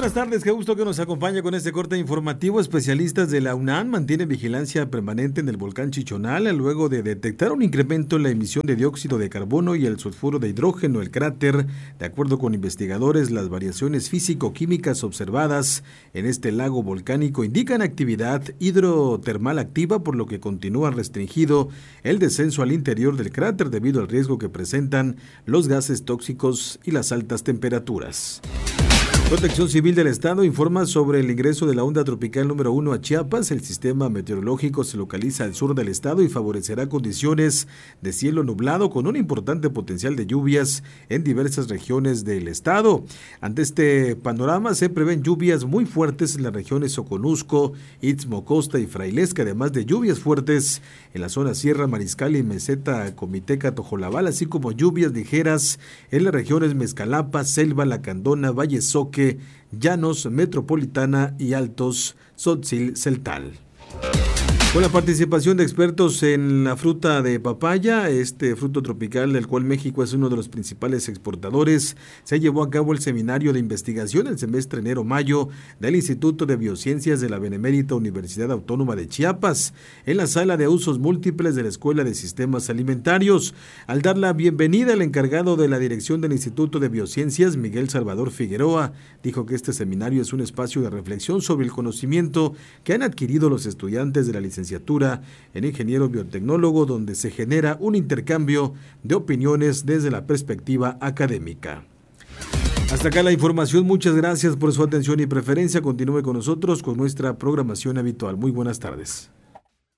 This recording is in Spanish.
buenas tardes, qué gusto que nos acompañe con este corte informativo. Especialistas de la UNAM mantienen vigilancia permanente en el volcán Chichonal luego de detectar un incremento en la emisión de dióxido de carbono y el sulfuro de hidrógeno. El cráter, de acuerdo con investigadores, las variaciones físico-químicas observadas en este lago volcánico indican actividad hidrotermal activa, por lo que continúa restringido el descenso al interior del cráter debido al riesgo que presentan los gases tóxicos y las altas temperaturas. Protección Civil del Estado informa sobre el ingreso de la onda tropical número 1 a Chiapas. El sistema meteorológico se localiza al sur del estado y favorecerá condiciones de cielo nublado con un importante potencial de lluvias en diversas regiones del estado. Ante este panorama se prevén lluvias muy fuertes en las regiones Soconusco, Istmo, Costa y Frailesca, además de lluvias fuertes en la zona Sierra Mariscal y Meseta Comiteca Tojolabal, así como lluvias ligeras en las regiones Mezcalapa, Selva, Lacandona, Valle Soque, Llanos, Metropolitana y Altos Tzotzil-Celtal. Con la participación de expertos en la fruta de papaya, este fruto tropical del cual México es uno de los principales exportadores, se llevó a cabo el seminario de investigación el semestre enero-mayo del Instituto de Biociencias de la Benemérita Universidad Autónoma de Chiapas, en la sala de usos múltiples de la Escuela de Sistemas Alimentarios. Al dar la bienvenida, el encargado de la dirección del Instituto de Biociencias, Miguel Salvador Figueroa, dijo que este seminario es un espacio de reflexión sobre el conocimiento que han adquirido los estudiantes de la licenciatura en ingeniero biotecnólogo, donde se genera un intercambio de opiniones desde la perspectiva académica. Hasta acá la información, muchas gracias por su atención y preferencia. Continúe con nosotros con nuestra programación habitual. Muy buenas tardes.